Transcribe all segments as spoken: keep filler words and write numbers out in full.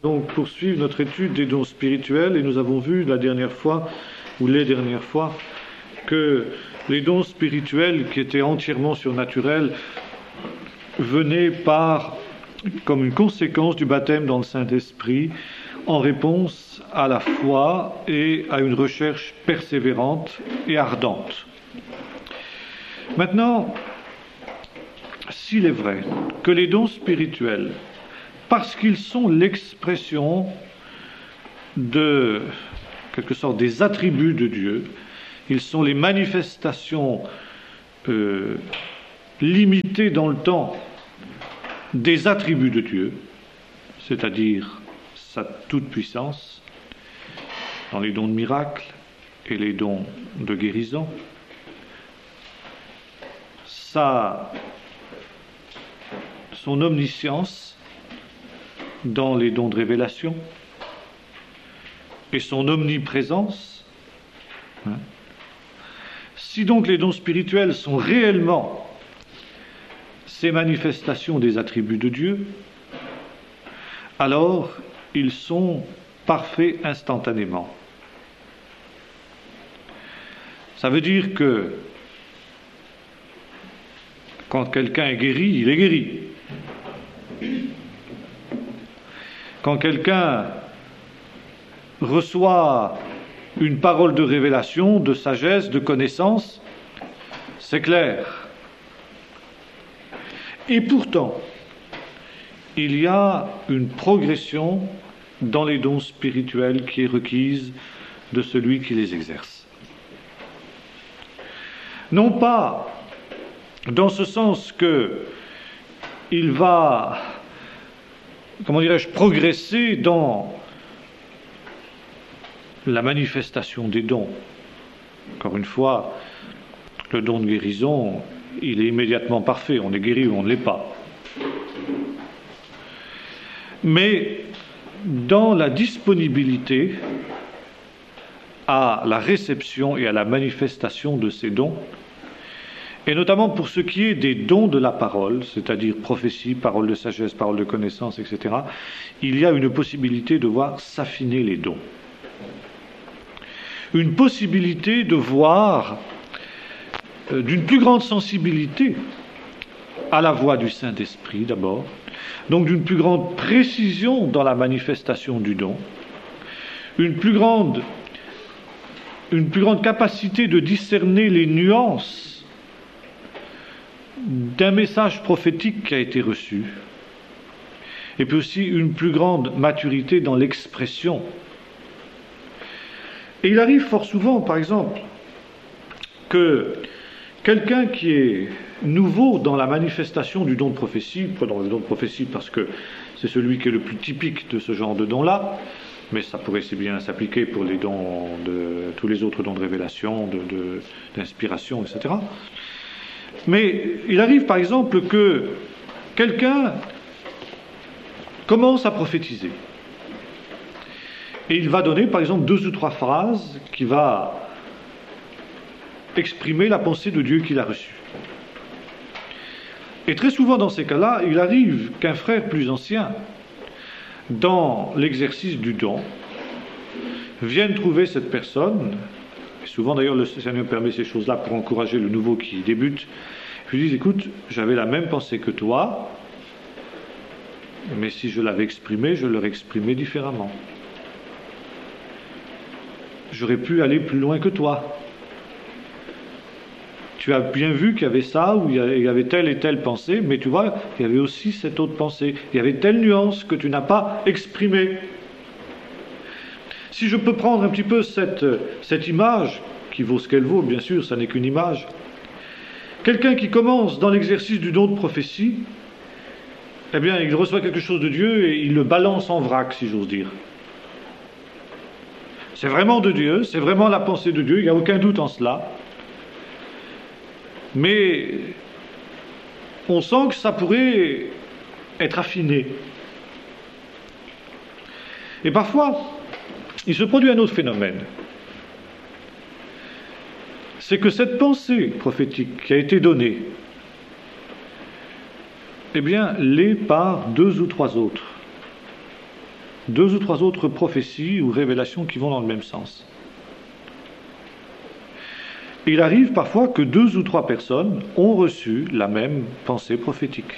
Donc poursuivre notre étude des dons spirituels, et nous avons vu la dernière fois, ou les dernières fois, que les dons spirituels qui étaient entièrement surnaturels venaient par, comme une conséquence du baptême dans le Saint-Esprit, en réponse à la foi et à une recherche persévérante et ardente. Maintenant, s'il est vrai que les dons spirituels, parce qu'ils sont l'expression de, en quelque sorte, des attributs de Dieu, ils sont les manifestations euh, limitées dans le temps des attributs de Dieu, c'est-à-dire sa toute-puissance, dans les dons de miracles et les dons de guérison, sa, son omniscience dans les dons de révélation et son omniprésence. Hein. Si donc les dons spirituels sont réellement ces manifestations des attributs de Dieu, alors ils sont parfaits instantanément. Ça veut dire que quand quelqu'un est guéri, il est guéri. Quand quelqu'un reçoit une parole de révélation, de sagesse, de connaissance, c'est clair. Et pourtant, il y a une progression dans les dons spirituels qui est requise de celui qui les exerce. Non pas dans ce sens que il va, comment dirais-je, progresser dans la manifestation des dons. Encore une fois, le don de guérison, il est immédiatement parfait, on est guéri ou on ne l'est pas. Mais dans la disponibilité à la réception et à la manifestation de ces dons, et notamment pour ce qui est des dons de la parole, c'est-à-dire prophétie, parole de sagesse, parole de connaissance, et cetera, il y a une possibilité de voir s'affiner les dons. Une possibilité de voir euh, d'une plus grande sensibilité à la voix du Saint-Esprit d'abord, donc d'une plus grande précision dans la manifestation du don, une plus grande, une plus grande capacité de discerner les nuances d'un message prophétique qui a été reçu, et puis aussi une plus grande maturité dans l'expression. Et il arrive fort souvent, par exemple, que quelqu'un qui est nouveau dans la manifestation du don de prophétie, prenons le don de prophétie parce que c'est celui qui est le plus typique de ce genre de don-là, mais ça pourrait si bien s'appliquer pour les dons de tous les autres dons de révélation, de, de, d'inspiration, et cetera. Mais il arrive par exemple que quelqu'un commence à prophétiser. Et il va donner par exemple deux ou trois phrases qui vont exprimer la pensée de Dieu qu'il a reçue. Et très souvent dans ces cas-là, il arrive qu'un frère plus ancien, dans l'exercice du don, vienne trouver cette personne. Et souvent d'ailleurs le Seigneur permet ces choses-là pour encourager le nouveau qui débute. Je lui dis, écoute, j'avais la même pensée que toi, mais si je l'avais exprimée, je l'aurais exprimée différemment. J'aurais pu aller plus loin que toi. Tu as bien vu qu'il y avait ça, ou il y avait telle et telle pensée, mais tu vois, il y avait aussi cette autre pensée. Il y avait telle nuance que tu n'as pas exprimée. Si je peux prendre un petit peu cette, cette image, qui vaut ce qu'elle vaut, bien sûr, ça n'est qu'une image. Quelqu'un qui commence dans l'exercice du don de prophétie, eh bien, il reçoit quelque chose de Dieu et il le balance en vrac, si j'ose dire. C'est vraiment de Dieu, c'est vraiment la pensée de Dieu, il n'y a aucun doute en cela. Mais on sent que ça pourrait être affiné. Et parfois, il se produit un autre phénomène. C'est que cette pensée prophétique qui a été donnée, eh bien, l'est par deux ou trois autres. deux ou trois autres prophéties ou révélations qui vont dans le même sens. Il arrive parfois que deux ou trois personnes ont reçu la même pensée prophétique.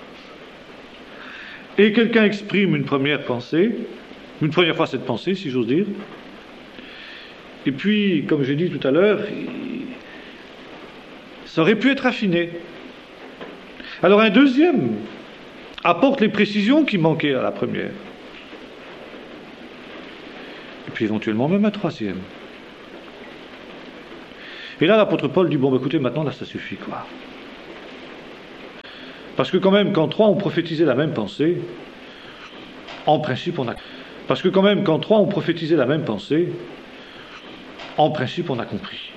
Et quelqu'un exprime une première pensée, une première fois cette pensée, si j'ose dire, et puis, comme j'ai dit tout à l'heure, ça aurait pu être affiné. Alors un deuxième apporte les précisions qui manquaient à la première. Et puis éventuellement même un troisième. Et là, l'apôtre Paul dit, bon, bah, écoutez, maintenant, là, ça suffit, quoi. Parce que quand même, quand trois ont prophétisé la même pensée, en principe, on a... Parce que quand même, quand trois ont prophétisé la même pensée, en principe, on a compris.